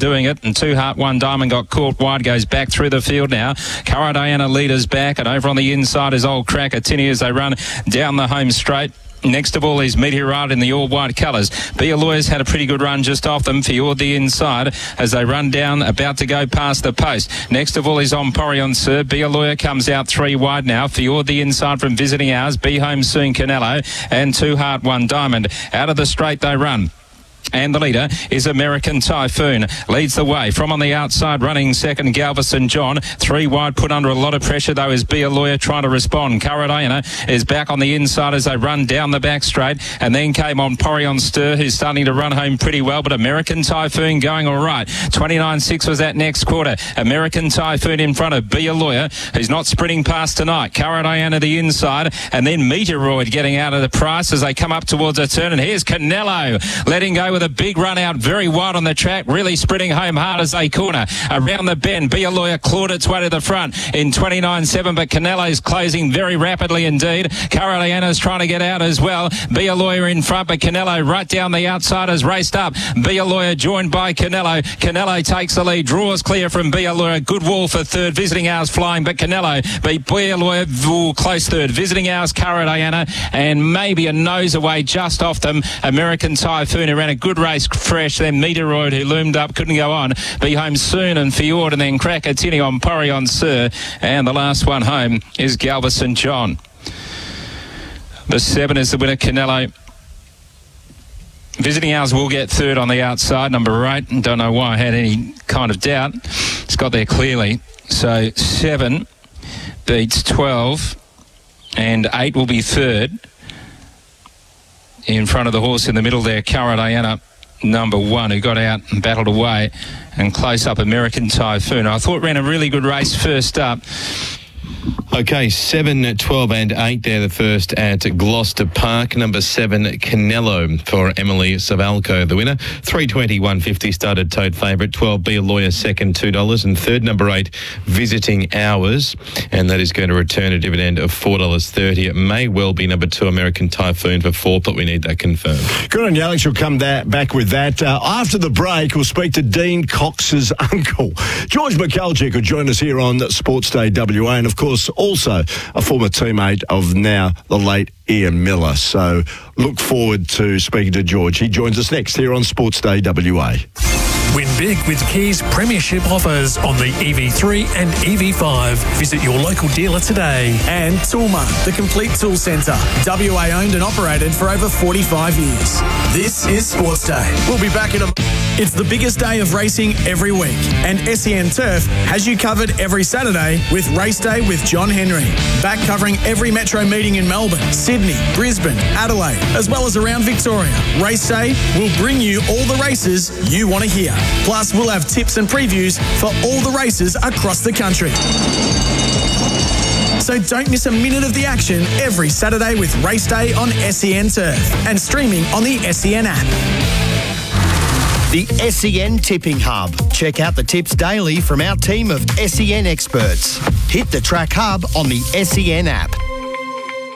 doing it, and Two Heart One Diamond got caught wide, goes back through the field now. Cara Diana leaders back, and over on the inside is Old Cracker Tinny as they run down the home straight. Next of all is Meteorite in the all-white colours. Be a Lawyer's had a pretty good run just off them. Fjord the inside as they run down, about to go past the post. Next of all is Emporion Sir. Be a Lawyer comes out 3 wide now. Fjord the inside from Visiting Hours. Be Home Soon Canelo and Two Heart One Diamond. Out of the straight they run. And the leader is American Typhoon. Leads the way from on the outside, running second, Galveston John. 3 wide, put under a lot of pressure, though, is Be a Lawyer trying to respond. Cara Diana is back on the inside as they run down the back straight. And then came on Porion Stir, who's starting to run home pretty well. But American Typhoon going all right. 29.6 was that next quarter. American Typhoon in front of Be a Lawyer, who's not sprinting past tonight. Cara Diana the inside. And then Meteoroid getting out of the price as they come up towards a turn. And here's Canelo letting go with a big run out, very wide on the track, really sprinting home hard as they corner. Around the bend, Be a Lawyer clawed its way to the front in 29.7, but Canelo's closing very rapidly indeed. Caroliana's trying to get out as well. Be a Lawyer in front, but Canelo right down the outside has raced up. Be a Lawyer joined by Canelo. Canelo takes the lead, draws clear from Be a Lawyer. Good wall for third, Visiting Hours flying, but Canelo beat Be a Lawyer close third. Visiting Hours, Caroliana, and maybe a nose away just off them. American Typhoon, who ran a good race fresh, then Meteoroid, who loomed up, couldn't go on. Be Home Soon and Fjord, and then Cracker Tinny on Porion Sir, and the last one home is Galveston John. The 7 is the winner, Canelo. Visiting Hours will get third on the outside, number 8. Don't know why I had any kind of doubt. It's got there clearly. So 7 beats 12, and 8 will be third. In front of the horse in the middle there, Cara Diana, number 1, who got out and battled away, and close up American Typhoon. I thought ran a really good race first up. Okay, 7, 12 and 8 there, the first at Gloucester Park. Number 7, Canelo for Emily Savalco, the winner. 320, 150 started tote favourite. 12, Be a Lawyer, second, $2. And third, number 8, Visiting Hours. And that is going to return a dividend of $4.30. It may well be number 2, American Typhoon, for 4th, but we need that confirmed. Good on you, Alex. We'll come back with that. After the break, we'll speak to Dean Cox's uncle, George McKelchick, who joined us here on Sports Day WA. And, of course, also a former teammate of now the late Ian Miller. So look forward to speaking to George. He joins us next here on Sports Day WA. Win big with Kia's premiership offers on the EV3 and EV5. Visit your local dealer today. And Toolmart, the complete tool centre. WA owned and operated for over 45 years. This is Sports Day. We'll be back in a... It's the biggest day of racing every week, and SEN Turf has you covered every Saturday with Race Day with John Henry. Back covering every metro meeting in Melbourne, Sydney, Brisbane, Adelaide, as well as around Victoria. Race Day will bring you all the races you want to hear. Plus, we'll have tips and previews for all the races across the country. So don't miss a minute of the action every Saturday with Race Day on SEN Turf and streaming on the SEN app. The SEN Tipping Hub. Check out the tips daily from our team of SEN experts. Hit the Track Hub on the SEN app.